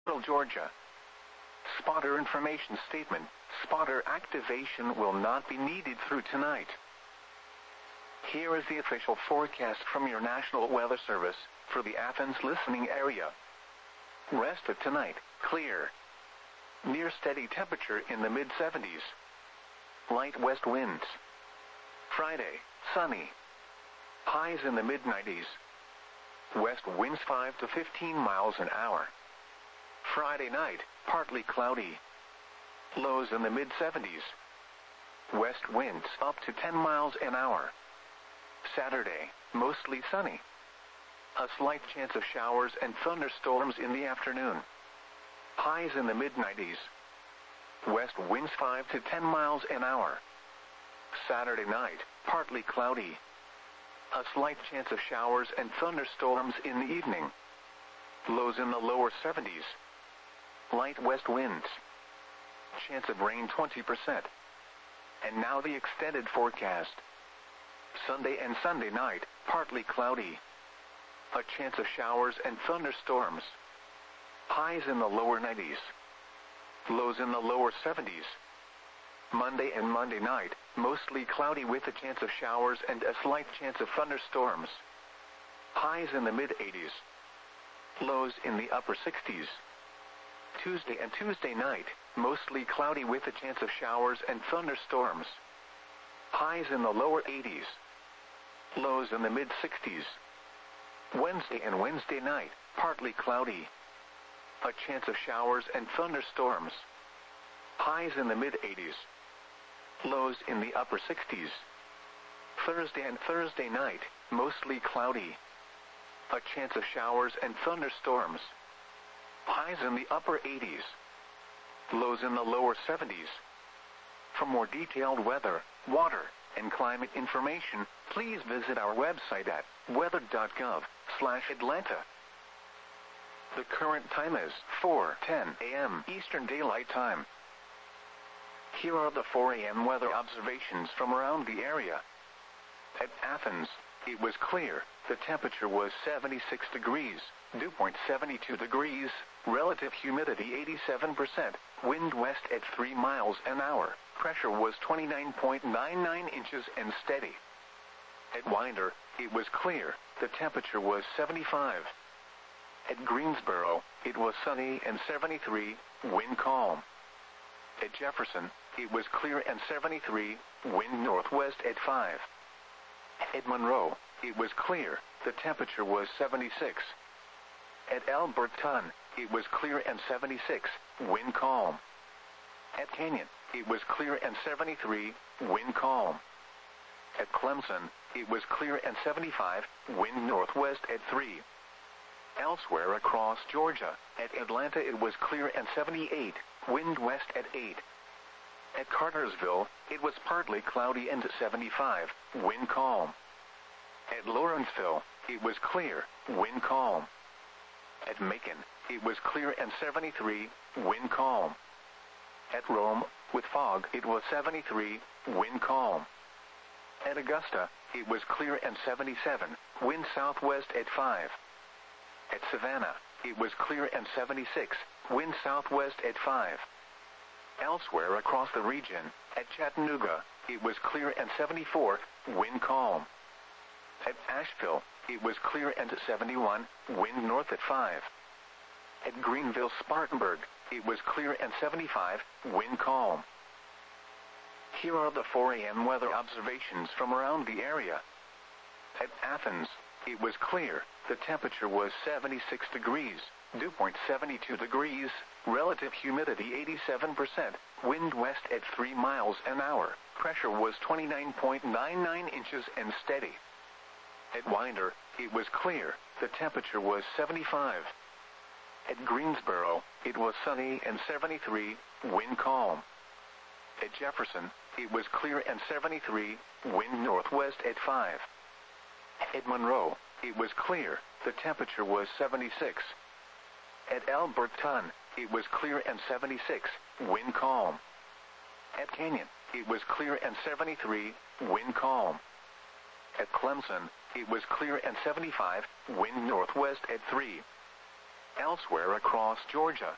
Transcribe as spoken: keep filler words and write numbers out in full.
Georgia. Spotter information statement. Spotter activation will not be needed through tonight. Here is the official forecast from your National Weather Service for the Athens listening area. Rest of tonight, clear. Near steady temperature in the mid seventies. Light west winds. Friday, sunny. Highs in the mid nineties. West winds five to fifteen miles an hour. Friday night, partly cloudy. Lows in the mid seventies. West winds up to ten miles an hour. Saturday, mostly sunny. A slight chance of showers and thunderstorms in the afternoon. Highs in the mid nineties. West winds five to ten miles an hour. Saturday night, partly cloudy. A slight chance of showers and thunderstorms in the evening. Lows in the lower seventies. Light west winds. Chance of rain twenty percent. And now the extended forecast. Sunday and Sunday night, partly cloudy. A chance of showers and thunderstorms. Highs in the lower nineties. Lows in the lower seventies. Monday and Monday night, mostly cloudy with a chance of showers and a slight chance of thunderstorms. Highs in the mid eighties. Lows in the upper sixties. Tuesday and Tuesday night, mostly cloudy with a chance of showers and thunderstorms. Highs in the lower eighties. Lows in the mid sixties. Wednesday and Wednesday night, partly cloudy. A chance of showers and thunderstorms. Highs in the mid eighties. Lows in the upper sixties. Thursday and Thursday night, mostly cloudy. A chance of showers and thunderstorms. Highs in the upper eighties. Lows in the lower seventies. For more detailed weather, water, and climate information, please visit our website at weather dot gov slash Atlanta. The current time is four ten a m Eastern Daylight Time. Here are the four a m weather observations from around the area. At Athens, it was clear. The temperature was seventy-six degrees, dew point seventy-two degrees, relative humidity eighty-seven percent, wind west at three miles an hour, pressure was twenty-nine point nine nine inches and steady. At Winder, it was clear. The temperature was seventy-five. At Greensboro, it was sunny and seventy-three, wind calm. At Jefferson, it was clear and seventy-three, wind northwest at five. At Monroe, it was clear. The temperature was seventy-six. At Alberton, it was clear and seventy-six, wind calm. At Canyon, it was clear and seventy-three, wind calm. At Clemson, it was clear and seventy-five, wind northwest at three. Elsewhere across Georgia, at Atlanta it was clear and seventy-eight, wind west at eight. At Cartersville, it was partly cloudy and seventy-five, wind calm. At Lawrenceville, it was clear, wind calm. At Macon, it was clear and seventy-three, wind calm. At Rome, with fog, it was seventy-three, wind calm. At Augusta, it was clear and seventy-seven, wind southwest at five. At Savannah, it was clear and seventy-six, wind southwest at five. Elsewhere across the region, at Chattanooga, it was clear and seventy-four, wind calm. At Asheville, it was clear and seventy-one, wind north at five. At Greenville-Spartanburg, it was clear and seventy-five, wind calm. Here are the four a m weather observations from around the area. At Athens, it was clear. The temperature was seventy-six degrees, dew point seventy-two degrees, relative humidity eighty-seven percent, wind west at three miles an hour, pressure was twenty-nine point nine nine inches and steady. At Winder, it was clear. The temperature was seventy-five. At Greensboro, it was sunny and seventy-three, wind calm. At Jefferson, it was clear and seventy-three, wind northwest at five. At Monroe, it was clear. The temperature was seventy-six. At Alberton, it was clear and seventy-six, wind calm. At Canyon, it was clear and seventy-three, wind calm. At Clemson, it was clear and seventy-five, wind northwest at three. Elsewhere across Georgia,